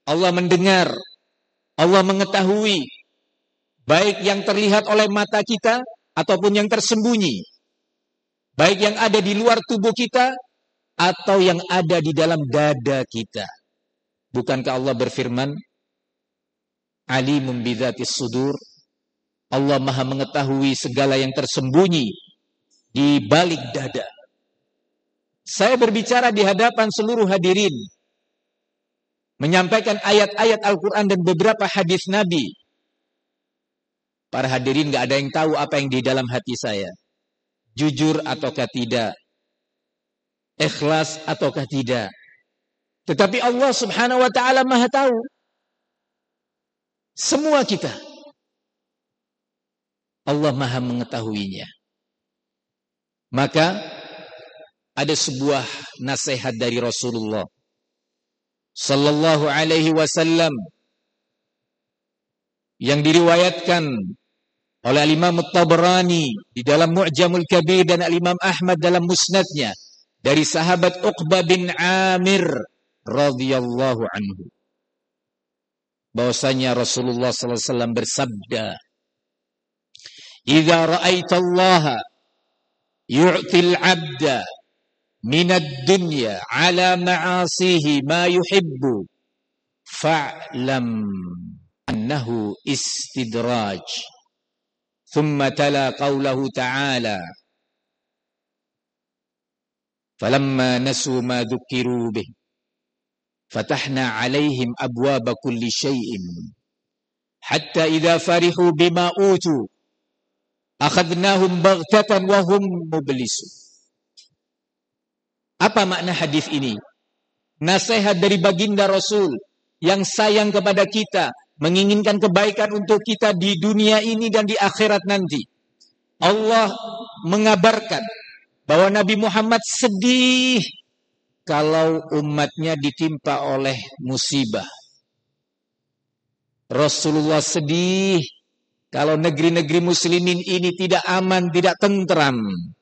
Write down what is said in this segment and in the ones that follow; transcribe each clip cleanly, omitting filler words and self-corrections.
Allah mendengar, Allah mengetahui, baik yang terlihat oleh mata kita ataupun yang tersembunyi, baik yang ada di luar tubuh kita atau yang ada di dalam dada kita. Bukankah Allah berfirman, Alimun bidzatis sudur, Allah Maha mengetahui segala yang tersembunyi di balik dada. Saya berbicara di hadapan seluruh hadirin, menyampaikan ayat-ayat Al-Quran dan beberapa hadis Nabi. Para hadirin gak ada yang tahu apa yang di dalam hati saya. Jujur ataukah tidak, ikhlas ataukah tidak. Tetapi Allah Subhanahu wa ta'ala Maha tahu semua kita. Allah Maha mengetahuinya. Maka ada sebuah nasihat dari Rasulullah sallallahu alaihi wasallam yang diriwayatkan oleh Imam At-Tabrani di dalam Mu'jamul Kabir dan Imam Ahmad dalam Musnadnya dari sahabat Uqbah bin Amir radhiyallahu anhu, bahwasanya Rasulullah sallallahu alaihi wasallam bersabda, "Idza ra'aitallaha yu'til 'abda minad dunya 'ala ma'asihi ma yuhibbu fa'lam annahu istidraj." ثم تلا قوله تعالى فلما نسوا ما ذكروا به فتحنا عليهم أبواب كل شيء حتى إذا فرحوا بما أوتوا أخذناهم بغتة وهم مبلسون. Apa makna hadis ini? Nasihat dari baginda Rasul yang sayang kepada kita, menginginkan kebaikan untuk kita di dunia ini dan di akhirat nanti. Allah mengabarkan bahwa Nabi Muhammad sedih kalau umatnya ditimpa oleh musibah. Rasulullah sedih kalau negeri-negeri muslimin ini tidak aman, tidak tentram.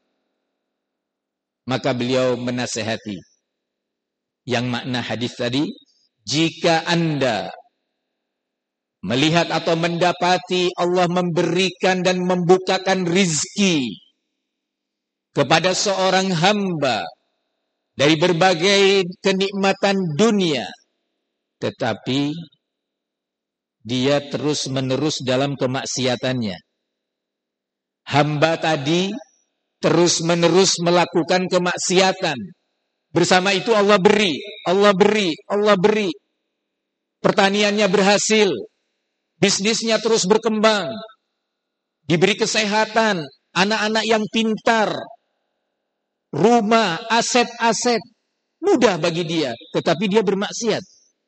Maka beliau menasihati. Yang makna hadis tadi, jika Anda melihat atau mendapati Allah memberikan dan membukakan rizki kepada seorang hamba dari berbagai kenikmatan dunia, tetapi dia terus-menerus dalam kemaksiatannya. Hamba tadi terus-menerus melakukan kemaksiatan. Bersama itu Allah beri, Allah beri, Allah beri. Pertaniannya berhasil, bisnisnya terus berkembang, diberi kesehatan, anak-anak yang pintar, rumah, aset-aset, mudah bagi dia. Tetapi dia bermaksiat.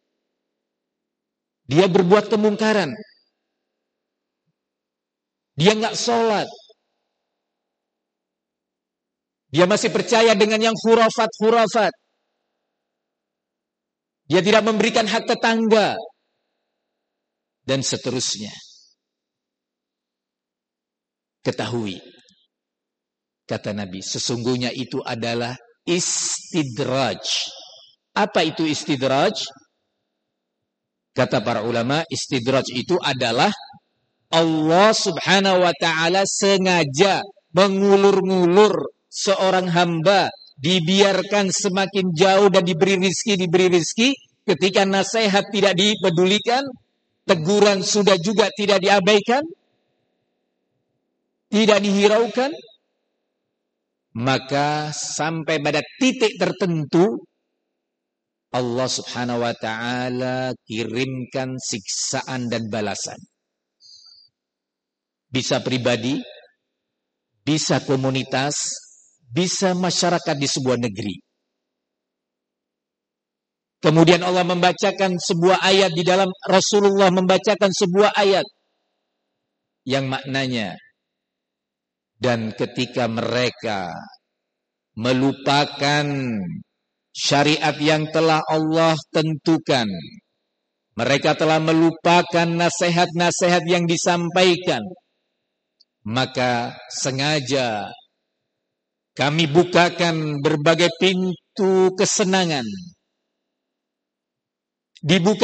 Dia berbuat kemungkaran. Dia nggak sholat. Dia masih percaya dengan yang khurafat-khurafat. Dia tidak memberikan hak tetangga. Dan seterusnya. Ketahui, kata Nabi, sesungguhnya itu adalah istidraj. Apa itu istidraj? Kata para ulama, istidraj itu adalah Allah Subhanahu wa ta'ala sengaja mengulur-ngulur seorang hamba, dibiarkan semakin jauh dan diberi rizki, ketika nasihat tidak dipedulikan, teguran sudah juga tidak diabaikan, tidak dihiraukan, maka sampai pada titik tertentu Allah Subhanahu wa ta'ala kirimkan siksaan dan balasan. Bisa pribadi, bisa komunitas, bisa masyarakat di sebuah negeri. Kemudian Allah membacakan sebuah ayat di dalam, Rasulullah membacakan sebuah ayat yang maknanya, dan ketika mereka melupakan syariat yang telah Allah tentukan, mereka telah melupakan nasihat-nasihat yang disampaikan, maka sengaja kami bukakan berbagai pintu kesenangan. Dibuka